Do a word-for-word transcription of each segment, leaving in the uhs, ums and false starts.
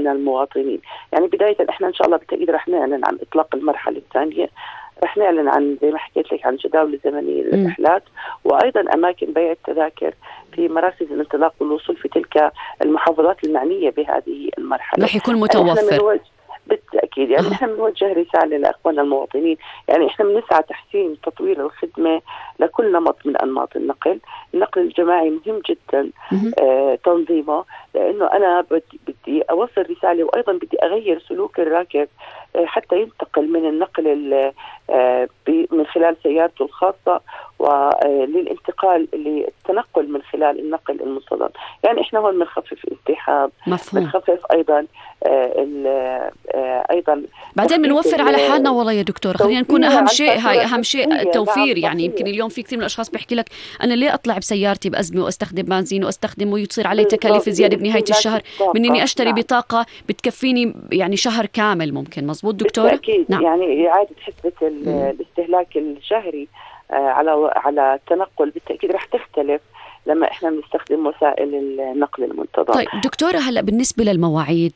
إخواننا المواطنين. يعني بداية إحنا إن شاء الله بالتأكيد رح نعلن عن إطلاق المرحلة الثانية، رح نعلن عن زي ما حكيت لك عن جداول زمنية للرحلات، وأيضا أماكن بيع التذاكر في مراكز الانطلاق والوصول في تلك المحافظات المعنية بهذه المرحلة. رح يكون متوفر بالتأكيد. يعني إحنا بنوجه رسالة لأخواننا المواطنين، يعني إحنا بنسعى تحسين تطوير الخدمة لكل نمط من أنماط النقل. النقل الجماعي مهم جدا آه تنظيمه، لأنه أنا بدي, بدي أوصل رسالة، وأيضا بدي أغير سلوك الراكب آه حتى ينتقل من النقل آه من خلال سيارته الخاصة وللانتقال للتنقل من خلال النقل المنتظم. يعني إحنا هون بنخفف الازدحام، بنخفف أيضا آه ايضا بعدين بنوفر على حالنا. والله يا دكتور خلينا نكون اهم شيء، هاي اهم شيء التوفير. يعني يمكن اليوم في كثير من الاشخاص بيحكي لك انا ليه اطلع بسيارتي بازمه واستخدم بنزين واستخدم ويصير علي تكاليف زياده بنهايه الشهر من اني اشتري نعم. بطاقه بتكفيني يعني شهر كامل ممكن. مظبوط دكتوره؟ نعم. يعني اعاده حسبه الاستهلاك الشهري على على التنقل بالتاكيد رح تختلف لما احنا بنستخدم وسائل النقل المنتظم. طيب دكتورة، هلا بالنسبة للمواعيد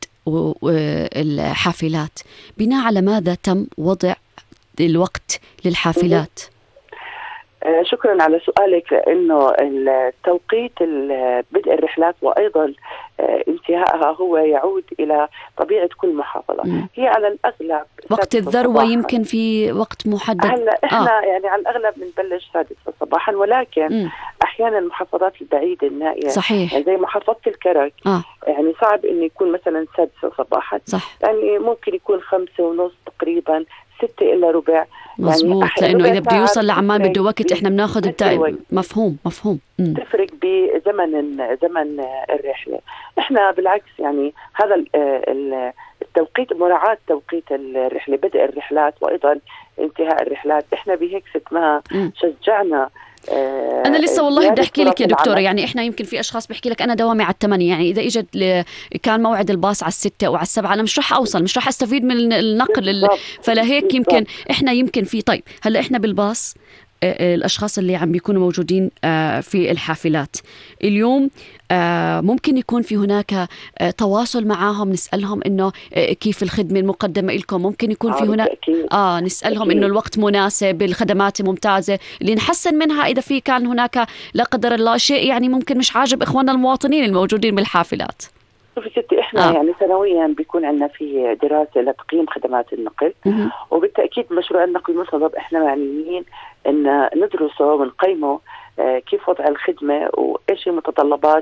والحافلات بناء على ماذا تم وضع الوقت للحافلات؟ آه شكرا على سؤالك، لأنه التوقيت بدء الرحلات وأيضا آه انتهائها هو يعود إلى طبيعة كل محافظة. م. هي على الأغلب وقت الذروة يمكن في وقت محدد. هلا إحنا آه. يعني على الأغلب بنبلش سادسة صباحا، ولكن م. أحيانا المحافظات البعيدة النائية صحيح. يعني زي محافظة الكرك آه. يعني صعب إنه يكون مثلا سادسة صباحا. صح. يعني ممكن يكون خمسة ونص تقريبا، ستة إلا ربع. مظبوط، يعني لأنه إذا بده يوصل لعمان بده وقت إحنا بناخذ بتاع. مفهوم مفهوم م. تفرق بزمن زمن الرحلة. إحنا بالعكس يعني هذا التوقيت، مراعاة توقيت الرحلة، بدء الرحلات وأيضا انتهاء الرحلات، إحنا بهيك ستما شجعنا. آه أنا لسه والله بدي أحكي لك يا دكتورة، يعني إحنا يمكن في أشخاص بحكي لك أنا دوامي على الثمانية، يعني إذا إجت ل... كان موعد الباص على الستة أو على السبعة أنا مش رح أوصل، مش رح أستفيد من النقل ال... فلهيك يمكن إحنا يمكن في طيب هلا إحنا بالباص الأشخاص اللي عم بيكونوا موجودين في الحافلات اليوم ممكن يكون في هناك تواصل معاهم، نسألهم إنه كيف الخدمة المقدمة لكم، ممكن يكون في هناك آه نسألهم إنه الوقت مناسب، الخدمات ممتازة اللي نحسن منها إذا في كان هناك لا قدر الله شيء يعني ممكن مش عاجب إخواننا المواطنين الموجودين بالحافلات. شوفي ستي، احنا آه. يعني سنويا بيكون عندنا في دراسه لتقييم خدمات النقل، م- وبالتاكيد مشروع النقل المنتظم احنا معنيين ان ندرسه ونقيمه آه كيف وضع الخدمه وايش متطلبات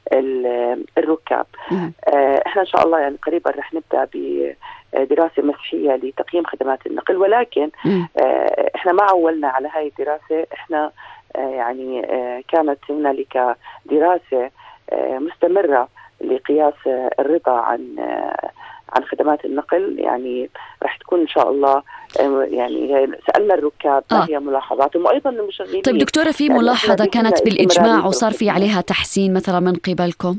الركاب. آه احنا ان شاء الله يعني قريبا رح نبدا بدراسه مسحيه لتقييم خدمات النقل، ولكن آه احنا ما عولنا على هاي الدراسه. احنا آه يعني آه كانت هنالك دراسه آه مستمره لقياس الرضا عن عن خدمات النقل، يعني راح تكون إن شاء الله يعني سألنا الركاب ما آه. هي ملاحظاتهم وأيضا المشغلين. طيب دكتورة، في يعني ملاحظة كانت بالإجماع وصار في عليها تحسين مثلا من قبلكم؟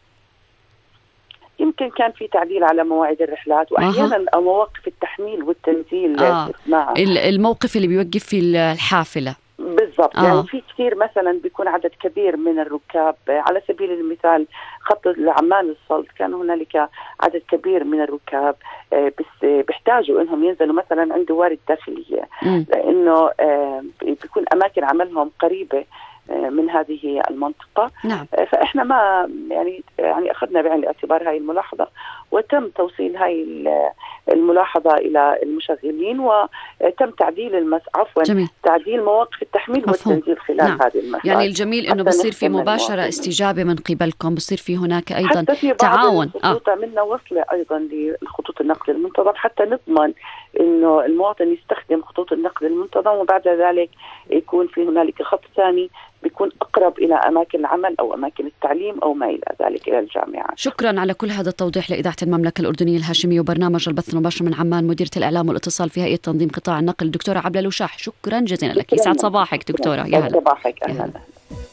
يمكن كان في تعديل على مواعيد الرحلات وأحيانا آه. مواقف التحميل والتنزيل. آه. الموقف اللي بيوقف في الحافلة بالضبط. آه. يعني في كثير مثلا بيكون عدد كبير من الركاب، على سبيل المثال خط لعمان الصلت كان هنالك عدد كبير من الركاب بس بيحتاجوا انهم ينزلوا مثلا عند دوار الداخلية، لانه بيكون اماكن عملهم قريبة من هذه المنطقة. نعم. فإحنا ما يعني يعني أخذنا بعين الاعتبار هاي الملاحظة، وتم توصيل هاي الملاحظة إلى المشغلين، وتم تعديل المس عفوا جميل. تعديل مواقف التحميل مفهوم. والتنزيل خلال نعم. هذه المسار. يعني الجميل إنه بصير في مباشرة استجابة من قبلكم، بصير في هناك أيضا تعاون. الخطوط آه. منا وصلة أيضا لخطوط النقل المنتظم حتى نضمن إنه المواطن يستخدم خطوط النقل المنتظم، وبعد ذلك يكون في هنالك خط ثاني بيكون أقرب إلى أماكن العمل أو أماكن التعليم أو ما إلى ذلك إلى الجامعات. شكرا على كل هذا التوضيح لإذاعة المملكة الأردنية الهاشمية وبرنامج البث المباشر من عمان، مديرة الإعلام والاتصال في هيئة تنظيم قطاع النقل الدكتورة عبلة لوشاح. شكرا جزيلا لك، يسعد صباحك دكتورة. يا هلا. صباحك. أهلا.